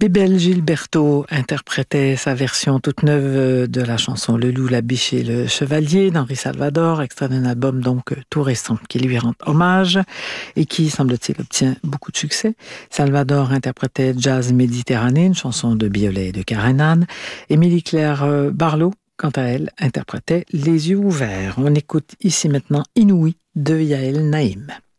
Bébel Gilberto interprétait sa version toute neuve de la chanson Le loup, la biche et le chevalier d'Henri Salvador, extrait d'un album donc tout récent qui lui rend hommage et qui, semble-t-il, obtient beaucoup de succès. Salvador interprétait Jazz Méditerranée, une chanson de Biolay et de Karenan. Émilie Claire Barlow, quant à elle, interprétait Les yeux ouverts. On écoute ici maintenant Inouï de Yael Naïm.